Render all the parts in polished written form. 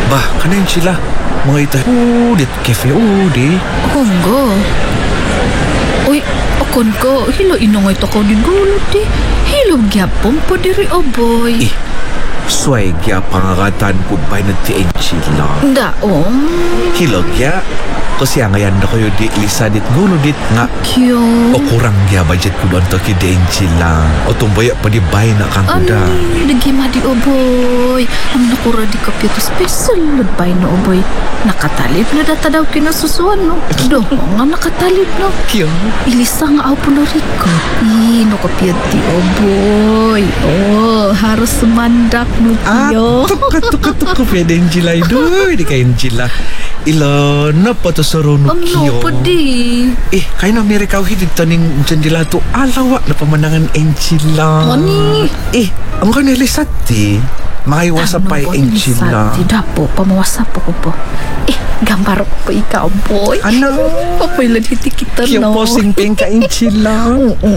Bah, kanin sila. Mga ita, dit cafe, di. Honggo. Uy, akon ko, hilo inongay to ko din gulot di. Hilo gyapon po diri oboy. Sway kya pangangatan ko ba na ti Angela? Daong. Hilog kya. Kasi ngayon na kayo di lisa dit gulo dit nga. Kyo. O kurang kya budget ko doon to ki di Angela. O tumbaya pa di bay na kang kuda. Nagima di oboy. Ang nakura di kapyo to special bay na oboy. Nakatalip na data daw kinasusuan no. Do, nga nakatalip no. Kyo. Ilisa nga ako na riko. No kapyo di oboy. Oh, harus semandak no kyo. Tuka pwede Angela idoy. Di ka Angela. Ila na pa to sa rono kyo. Ano pa di? Kaya na Amerika hidig taning Angela to alawa na pamanangan Angela. Ani? Ang kanilisat ti. Maiwasa pa Angela. Tidak po, pamawasa po ko po. Gambar ko po ikaw, boy. Ano? Papilan hiti kita, Kyo no? posing peng ka Angela.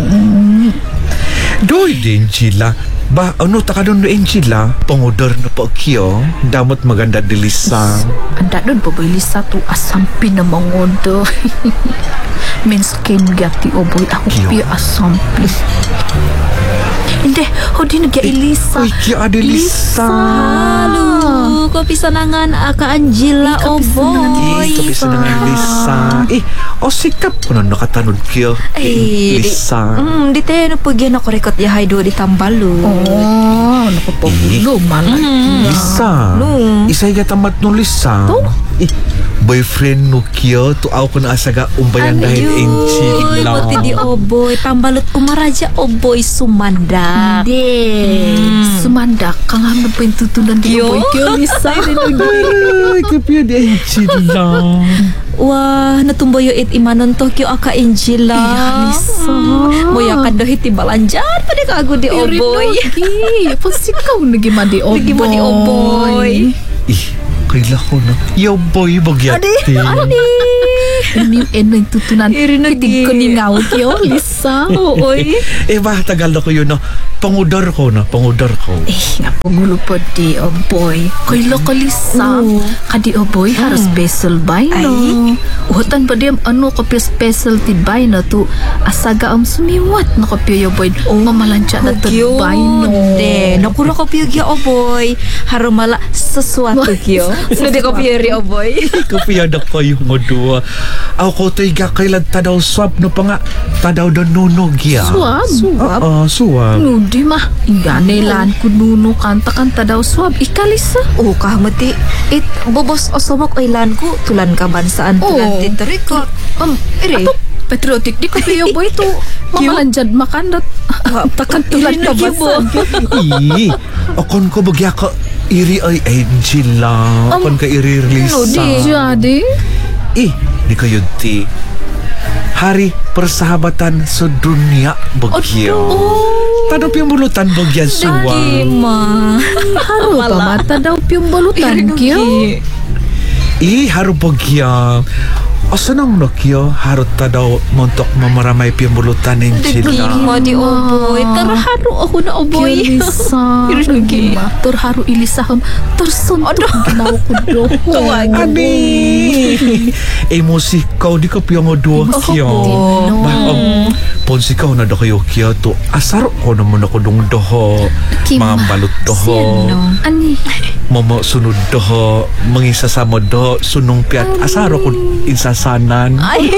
Doy din Angela. Ba, ano taka doon Angela? Pangudar na po kyo. Damot maganda dilisa. Anda doon po ba Lisa to asampi na mangodo. Minskin gati o boy. Ako piya asampi. Hindi, di nagya Elisa. Uy, kyo Adelisa. Halo, kapisanangan aka Angela o boy. Kapisanangan Lisa. Sikap ko na nakatanod kyo. Lisa. Di tayo napagyan ako rekot yahay do di tambalo. Nakupagulo man. Lisa. Isa'y gatamat no Lisa. Boyfriend no kyo. Tuaw ko na asaga umbayan dahil Angela. Pati di o boy. Pambalot ko maraja o boy sumanda. Hindi. Sumandak. Kang hanap pa yung tutunan di o boy. Kyo Lisa. Ay, kapyo di Angela. Wah, natumboyo it imanon Tokyo aka Angela. Lisa. Moya kan dohit tibalanjan pada kago di o boy. Pasti kau nagima di o boy. Nagima di o boy. Kaila ko na. Yo boy, bagyati. Ini yung tutunan. Irinagi. Hitig ko ni ngaw kyo, Lisa. Oy. Ba, tagal na ko yun, no? Pangudar ko na, pangudar ko. Nga pungulo po di, oh boy. Kaila ka, Lisa. Kadi, oh boy, harus special bay, no? Uhutan pa di, ano, kapya special ti bay, no? Tu, asaga ang sumiwat, no, kapya, oh boy. Mamalansya na ti bay, no? De, nakura ko piyagya, oh boy. Harumala sesuatu kyo. Hindi ko piyari, oh boy. Kapya na kayo mo dua. Ako ko to'y gakailan tadaw swap no pa nga. Tadaw doon nunog ya. Swab? Swab. No, di ma. Inganilan ko nuno kanta-kanta daw swab. Ikalisa. Kahmati. Bobos osomok oilan ko. Tulan ka bansaan. Tulan titorikot. Ere. Patriotic di ko piyo boy to. Mamalanjad makandot. Takan tulan ka ba? Akon ko bagya ka iri ay Angela. Akon ka iri Lisa. Jadi? Di kayo ti. Hari persahabatan sedunia bagyo. Tadop yung bulutan bagyan suwa. Haro pa mata daw piyong balutan kyo. Haro bagyan. Asanang nakyo harot ta daw montok mamaramay piyambulutan ng Angela. Mo di o boy. Taraharo ako na o boy. Ilisa. Taraharo ilisaham. Tarsuntok ginaw ko do. Musikaw di ka piyang odua kyo. Ponsikaw na da kayo kyo to. Asar ko naman ako dong doho. Mga balot doho. Ani? Mama sunod doho. Mangisasama doho. Sunong piat. Asar ko insasanan.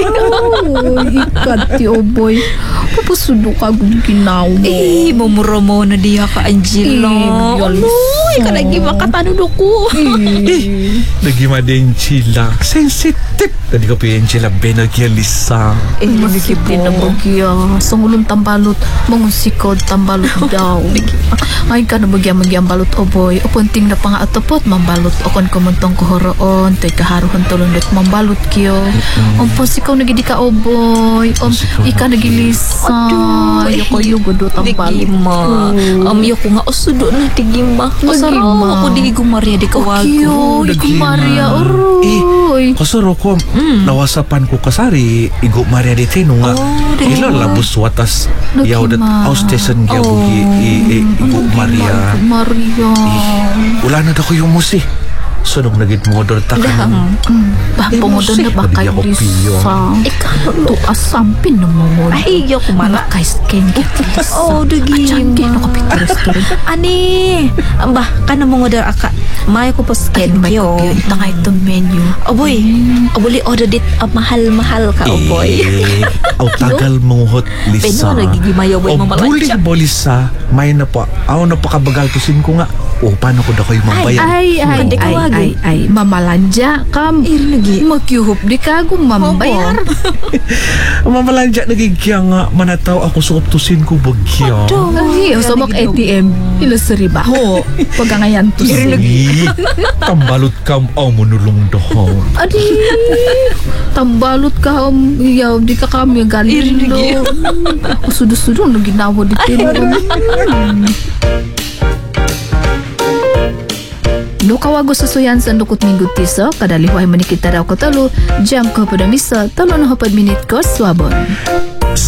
Ikat ti o boy. Papasudo ka kung ginaw mo. Mamuro mo na diya ka Angela. Uy, kanagi makatanod ako. Nagima din Angela. Sensitive. Tadi ka piyan Angela benagyalisa. Masip din na bagya. Sungulong tambalot. Mangusikod tambalot daw. Ay ka na bagya-magyang balot o boy. O punting na pa nga atapot. Mambalot o kon kumuntong kuhoroon. To'y kaharuhan tulunod. Mambalot kiyo. Ompos ikaw nagidi ka o boy. Ika nagilisa. Ayoko yugo do tambalot. Tigima. Ayoko nga osudo na tigima. Masarap ako di gumarya di kawago. Di gumarya. Uroy. Kasaro ko. Nawasapan ko kasari. Igo Maria di tino nga. Ila labos watas. Yaw dat austesan kaya bugi. Igo Maria. Maria. Wala na da ko yung musi. Gusto nung nagit modor ta ka. Pamodon na ba Hindi kayo ako piyo. Lisa? Ikaw to asampin na mo mo. Ay, iyo ko mala. Kay skin kita Lisa. Oh, dugi Achangke ma. no kapitris to rin. Ani, bah, kana mo order aka. May ko pa skin May kyo. kapyo. Ita nga itong menu. Oboy, obuli order dit mahal-mahal ka, oboy. Aw tagal manguhot Lisa. Pero nagigimayaw boy mo Buli malansya. mo Lisa. May na pa. Aw na pa kabagal tusin ko nga. O paano ko da kayo mambayan? Hindi ka wagi. Mamalanja kam. Irnagi. Magyuhop di ka gumambayar. Mamalanja nagigya nga manataw ako sa optusin ko bagya. Ay, sa mak ATM. Ilusuri ba? Ho. Pagangayan to siya. Tambalot kam aw monulong doho. Adi, tambalot ka yaw di ka kami galing do. Sudo-sudo no ginawa di tino. No kawago sa suyan sa dukot minggu tiso, kadalihuay manikita raw ko talo, jam ko pa misa, talo na hapad minute ko, swabon.